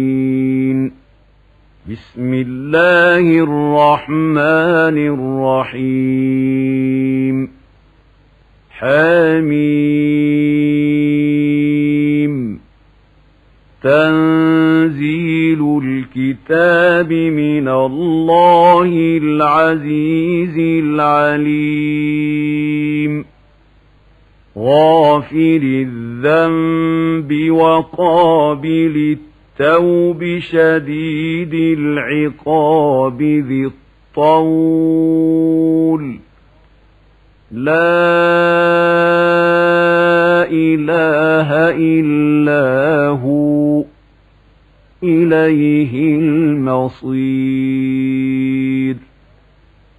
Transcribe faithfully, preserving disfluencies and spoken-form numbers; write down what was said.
بسم الله الرحمن الرحيم حميم تنزيل الكتاب من الله العزيز العليم غافر الذنب وقابل التوب شديد العقاب ذي الطول لا إله إلا هو إليه المصير.